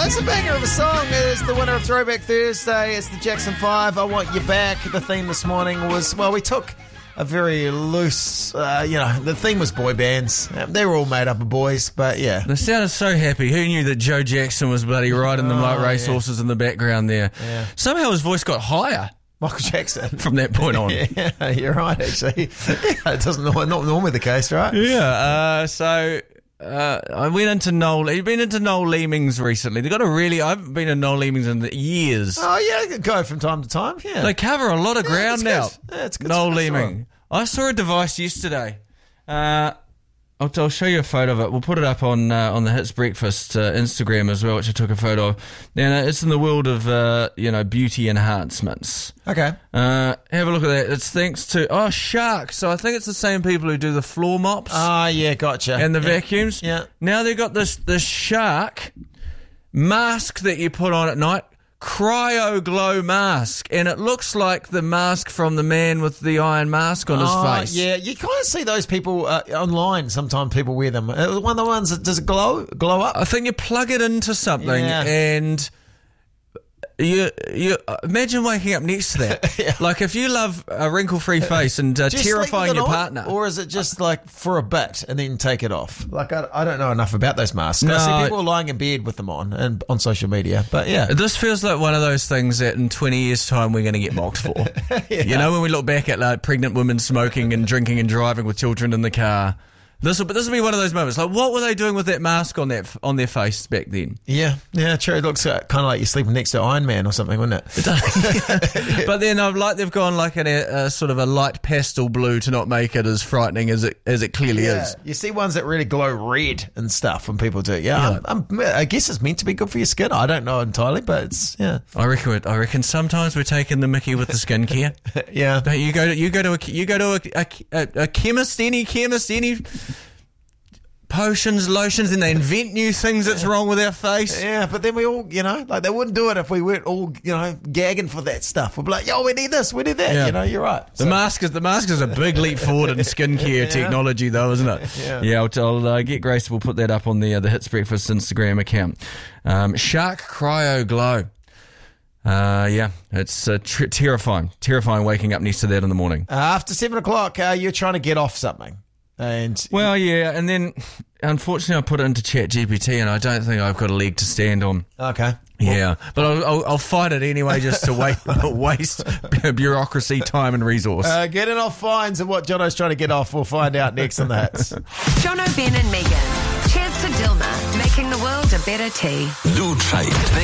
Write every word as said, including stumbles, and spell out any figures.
that's a banger of a song. It is the winner of Throwback Thursday. It's the Jackson five. I Want You Back. The theme this morning was, well, we took a very loose, uh, you know, the theme was boy bands. They were all made up of boys, but yeah. They sounded so happy. Who knew that Joe Jackson was bloody riding them like Oh, racehorses in the background there? Yeah. Somehow his voice got higher Michael Jackson. from that point on. Yeah, you're right, actually. Yeah, it doesn't not normally the case, right? Yeah, uh, so uh, I went into Noel. You've been into Noel Leemings recently. They got a really. I haven't been to Noel Leemings in the years. Oh, yeah, go from time to time. Yeah. They cover a lot of Yeah, ground it's now. good. Yeah, it's good. Noel It's good. Leeming. I saw a device yesterday. Uh, I'll, I'll show you a photo of it. We'll put it up on uh, on the Hits Breakfast uh, Instagram as well, which I took a photo of. And uh, it's in the world of uh, you know beauty enhancements. Okay. Uh, have a look at that. It's thanks to oh Shark. So I think it's the same people who do the floor mops Ah, yeah, gotcha. and the yeah. vacuums. Yeah. Now they've got this this Shark mask that you put on at night. Cryo glow mask, and it looks like the mask from the man with the iron mask on his Oh, face. yeah, you kind of see those people uh, online. Sometimes people wear them. Uh, one of the ones that does it glow, glow up. I think you plug it into something, Yeah. and you you imagine waking up next to that. Yeah. Like if you love a wrinkle-free face and uh, Do you sleep terrifying with it your on, partner, or is it just like for a bit and then take it off? Like I, I don't know enough about those masks. No, I see I- people lying in bed with them on and on social media. But yeah, this feels like one of those things that in twenty years' time we're going to get mocked for. Yeah. You know, when we look back at like pregnant women smoking and drinking and driving with children in the car. This will, but this will be one of those moments. Like, what were they doing with that mask on that on their face back then? yeah, yeah, true. It looks uh, kind of like you're sleeping next to Iron Man or something, wouldn't it? But then I've like they've gone like in a, a sort of a light pastel blue to not make it as frightening as it as it clearly Yeah, is. you see ones that really glow red and stuff when people do it. Yeah, I'm, I'm, I guess it's meant to be good for your skin. I don't know entirely, but it's yeah, I reckon. it- I reckon sometimes we're taking the mickey with the skincare. yeah. But you go to you go to a you go to a, a, a chemist, any chemist, any potions, lotions, and they invent new things that's wrong with our face. Yeah, but then we all, you know, like they wouldn't do it if we weren't all, you know, gagging for that stuff. We'd be like, yo, we need this, we need that. Yeah. You know, you're right. The So- mask is the mask is a big leap forward in skincare technology, though, isn't it? Yeah. Yeah, I'll, I'll uh, get Grace. We'll put that up on the uh, the Hits Breakfast Instagram account. Um, Shark Cryo Glow. Uh, yeah, it's uh, tr- terrifying. Terrifying waking up next to that in the morning. Uh, after seven o'clock, uh, you're trying to get off something. And Well, yeah, and then unfortunately I put it into Chat G P T, and I don't think I've got a leg to stand on. okay. Yeah, but I'll, I'll, I'll fight it anyway, just to wait, waste bureaucracy, time, and resource. Uh, getting off fines and what Jono's trying to get off, we'll find out next on the Hits. Jono, Ben and Megan. Cheers to Dilma, making the world a better tea. Lou Trade.